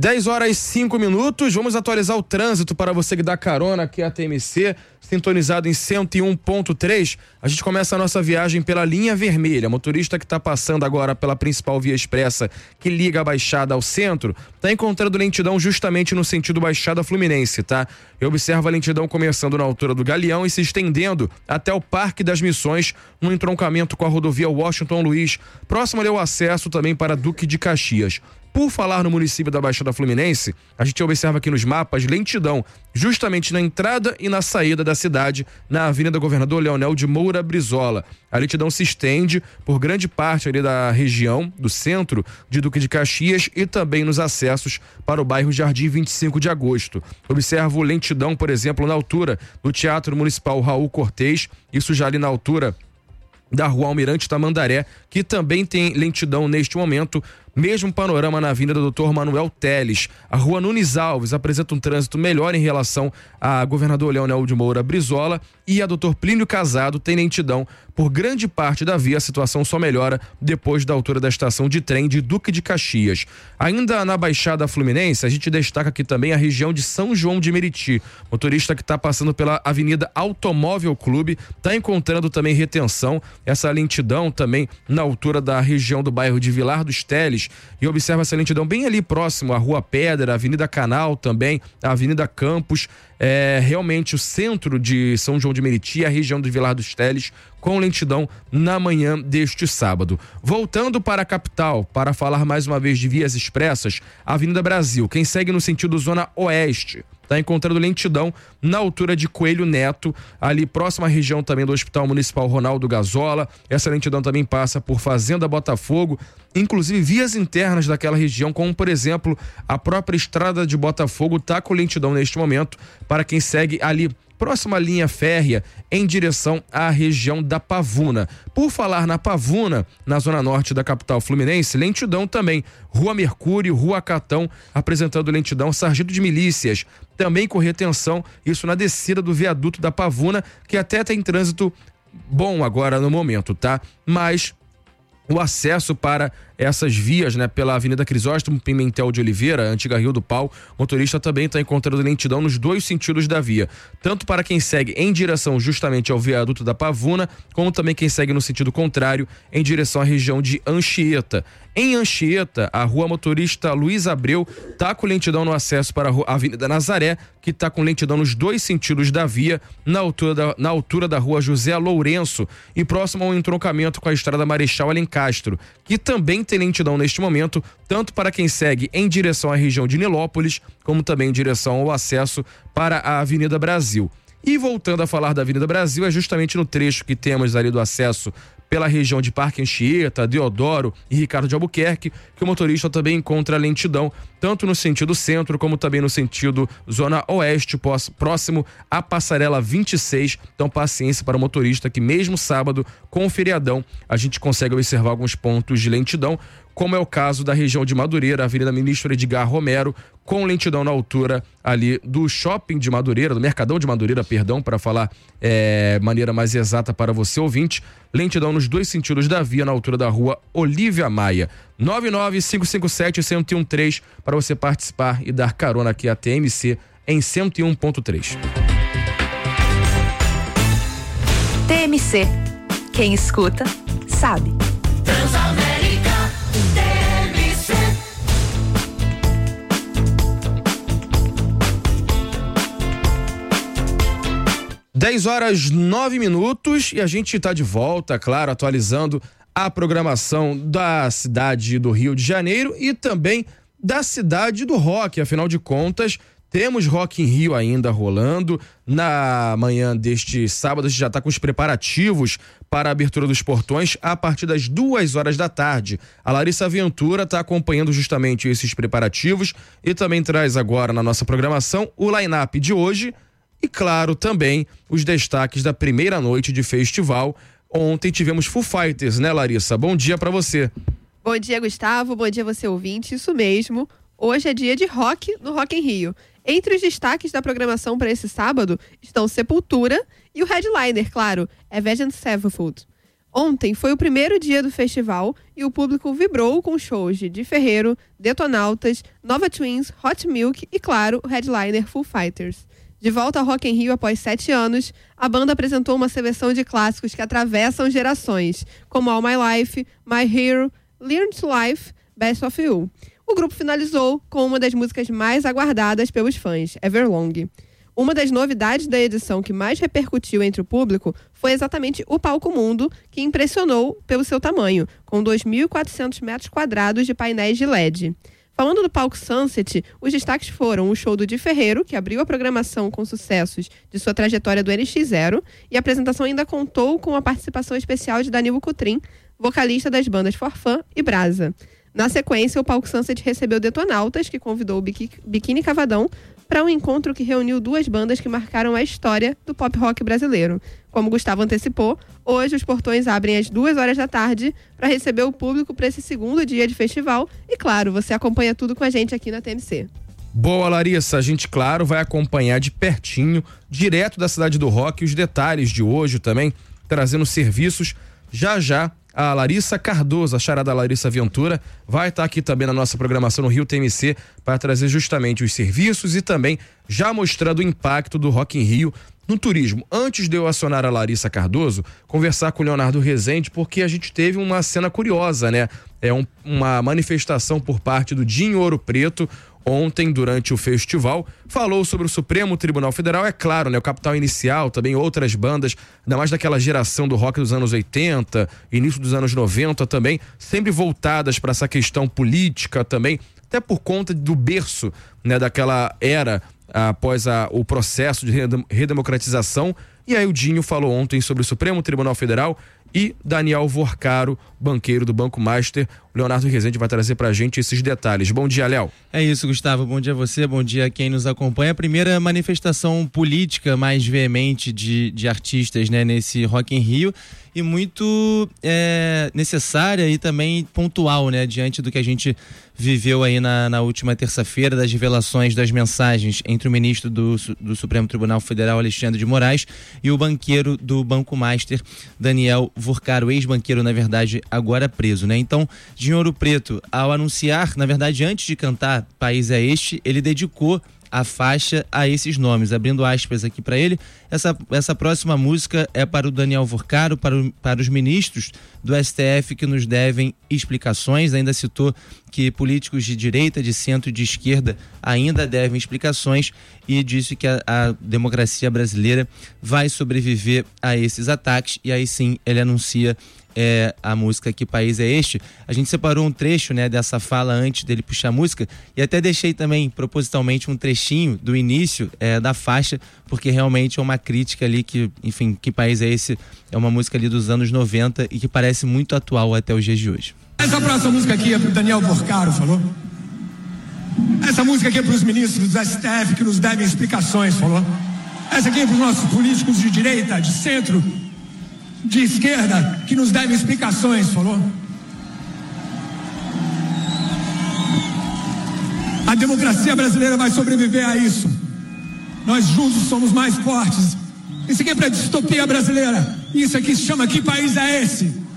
10h05, vamos atualizar o trânsito para você que dá carona aqui a TMC, sintonizado em 101.3. A gente começa a nossa viagem pela linha vermelha. Motorista que está passando agora pela principal via expressa que liga a Baixada ao centro, está encontrando lentidão justamente no sentido Baixada Fluminense, tá? Eu observo a lentidão começando na altura do Galeão e se estendendo até o Parque das Missões, no entroncamento com a rodovia Washington Luiz, próximo ali ao acesso também para Duque de Caxias. Por falar no município da Baixada Fluminense, a gente observa aqui nos mapas lentidão justamente na entrada e na saída da cidade, na Avenida Governador Leonel de Moura Brizola. A lentidão se estende por grande parte ali da região, do centro de Duque de Caxias e também nos acessos para o bairro Jardim 25 de Agosto. Observo lentidão, por exemplo, na altura do Teatro Municipal Raul Cortez, isso já ali na altura da Rua Almirante Tamandaré, que também tem lentidão neste momento. Mesmo panorama na Avenida Dr. Manuel Teles. A Rua Nunes Alves apresenta um trânsito melhor em relação a Governador Leonel de Moura Brizola, e a Dr. Plínio Casado tem lentidão por grande parte da via. A situação só melhora depois da altura da estação de trem de Duque de Caxias. Ainda na Baixada Fluminense, a gente destaca aqui também a região de São João de Meriti. Motorista que está passando pela Avenida Automóvel Clube está encontrando também retenção, essa lentidão também na altura da região do bairro de Vilar dos Teles, e observa essa lentidão bem ali próximo à Rua Pedra, a Avenida Canal também, a Avenida Campos, realmente o centro de São João de Meriti, a região do Vilar dos Teles, com lentidão na manhã deste sábado. Voltando para a capital, para falar mais uma vez de vias expressas, Avenida Brasil, quem segue no sentido Zona Oeste, está encontrando lentidão na altura de Coelho Neto, ali próxima à região também do Hospital Municipal Ronaldo Gazola. Essa lentidão também passa por Fazenda Botafogo, inclusive vias internas daquela região, como por exemplo a própria estrada de Botafogo, está com lentidão neste momento para quem segue ali próxima linha férrea em direção à região da Pavuna. Por falar na Pavuna, na zona norte da capital fluminense, lentidão também. Rua Mercúrio, Rua Catão, apresentando lentidão. Sargento de Milícias, também com retenção, isso na descida do viaduto da Pavuna, que até tem trânsito bom agora no momento, tá? Mas o acesso para essas vias, pela Avenida Crisóstomo Pimentel de Oliveira, antiga Rio do Pau, o motorista também está encontrando lentidão nos dois sentidos da via, tanto para quem segue em direção justamente ao viaduto da Pavuna, como também quem segue no sentido contrário, em direção à região de Anchieta. Em Anchieta, a Rua Motorista Luiz Abreu está com lentidão no acesso para a Avenida Nazaré, que está com lentidão nos dois sentidos da via, na altura da Rua José Lourenço e próximo ao entroncamento com a Estrada Marechal Alencastro, que também tem lentidão neste momento, tanto para quem segue em direção à região de Nilópolis, como também em direção ao acesso para a Avenida Brasil. E voltando a falar da Avenida Brasil, é justamente no trecho que temos ali do acesso pela região de Parque Anchieta, Deodoro e Ricardo de Albuquerque, que o motorista também encontra lentidão, tanto no sentido centro, como também no sentido Zona Oeste, próximo à Passarela 26. Então, paciência para o motorista que mesmo sábado, com o feriadão, a gente consegue observar alguns pontos de lentidão, como é o caso da região de Madureira, Avenida Ministro Edgar Romero, com lentidão na altura ali do Shopping de Madureira, do Mercadão de Madureira, perdão, para falar maneira mais exata para você, ouvinte. Lentidão nos dois sentidos da via, na altura da Rua Olívia Maia. 99557-1013 para você participar e dar carona aqui a TMC em 101.3. TMC. Quem escuta, sabe. Transamérica TMC. Dez horas 9 minutos e a gente está de volta, claro, atualizando a programação da cidade do Rio de Janeiro e também da cidade do rock. Afinal de contas, temos Rock in Rio ainda rolando. Na manhã deste sábado, a gente já está com os preparativos para a abertura dos portões a partir das 2h da tarde. A Larissa Ventura está acompanhando justamente esses preparativos e também traz agora na nossa programação o line-up de hoje e, claro, também os destaques da primeira noite de festival. Ontem tivemos Foo Fighters, né, Larissa? Bom dia pra você. Bom dia, Gustavo. Bom dia, você ouvinte. Isso mesmo. Hoje é dia de rock no Rock in Rio. Entre os destaques da programação para esse sábado estão Sepultura e o headliner, claro, Avenged Sevenfold. Ontem foi o primeiro dia do festival e o público vibrou com shows de Ferreiro, Detonautas, Nova Twins, Hot Milk e, claro, o headliner Foo Fighters. De volta ao Rock in Rio após 7 anos, a banda apresentou uma seleção de clássicos que atravessam gerações, como All My Life, My Hero, Learn to Life, Best of You. O grupo finalizou com uma das músicas mais aguardadas pelos fãs, Everlong. Uma das novidades da edição que mais repercutiu entre o público foi exatamente o Palco Mundo, que impressionou pelo seu tamanho, com 2.400 metros quadrados de painéis de LED. Falando do Palco Sunset, os destaques foram o show do Di Ferreiro, que abriu a programação com sucessos de sua trajetória do NX0, e a apresentação ainda contou com a participação especial de Danilo Cutrim, vocalista das bandas Forfã e Brasa. Na sequência, o Palco Sunset recebeu Detonautas, que convidou o Biquíni Cavadão para um encontro que reuniu duas bandas que marcaram a história do pop rock brasileiro. Como Gustavo antecipou, hoje os portões abrem às 2h da tarde para receber o público para esse segundo dia de festival. E claro, você acompanha tudo com a gente aqui na TMC. Boa, Larissa. A gente, claro, vai acompanhar de pertinho, direto da Cidade do Rock, os detalhes de hoje também, trazendo serviços. Já a Larissa Cardoso, a charada Larissa Ventura, vai estar aqui também na nossa programação no Rio TMC para trazer justamente os serviços e também já mostrando o impacto do Rock in Rio no turismo. Antes de eu acionar a Larissa Cardoso, conversar com o Leonardo Rezende, porque a gente teve uma cena curiosa, né? Uma manifestação por parte do Dinho Ouro Preto ontem, durante o festival, falou sobre o Supremo Tribunal Federal, é claro, né? O Capital Inicial, também outras bandas, ainda mais daquela geração do rock dos anos 80, início dos anos 90 também, sempre voltadas para essa questão política também, até por conta do berço, né? Daquela era após o processo de redemocratização. E aí o Dinho falou ontem sobre o Supremo Tribunal Federal e Daniel Vorcaro, banqueiro do Banco Master. O Leonardo Rezende vai trazer pra gente esses detalhes. Bom dia, Léo. É isso, Gustavo. Bom dia a você, bom dia a quem nos acompanha. A primeira manifestação política mais veemente de artistas, né, nesse Rock in Rio, e muito necessária e também pontual, né, diante do que a gente viveu aí na última terça-feira, das revelações das mensagens entre o ministro do Supremo Tribunal Federal, Alexandre de Moraes, e o banqueiro do Banco Master, Daniel Vorcaro, ex-banqueiro, na verdade, agora preso, né? Então, Dinho Ouro Preto, ao anunciar, na verdade, antes de cantar País é Este, ele dedicou a faixa a esses nomes, abrindo aspas aqui para ele. Essa próxima música é para o Daniel Vorcaro, para os ministros do STF que nos devem explicações. Ainda citou que políticos de direita, de centro e de esquerda ainda devem explicações, e disse que a democracia brasileira vai sobreviver a esses ataques. E aí sim ele anuncia a música Que País é Este. A gente separou um trecho, né, dessa fala antes dele puxar a música, e até deixei também propositalmente um trechinho do início da faixa, porque realmente é uma crítica ali que, enfim, Que País é Esse? É uma música ali dos anos 90 e que parece muito atual até os dias de hoje. Essa próxima música aqui é pro Daniel Vorcaro, falou? Essa música aqui é pros ministros do STF que nos devem explicações, falou? Essa aqui é pros nossos políticos de direita, de centro, de esquerda, que nos devem explicações, falou? A democracia brasileira vai sobreviver a isso. Nós juntos somos mais fortes. Isso aqui é pra distopia brasileira. Isso aqui se chama Que País é Esse?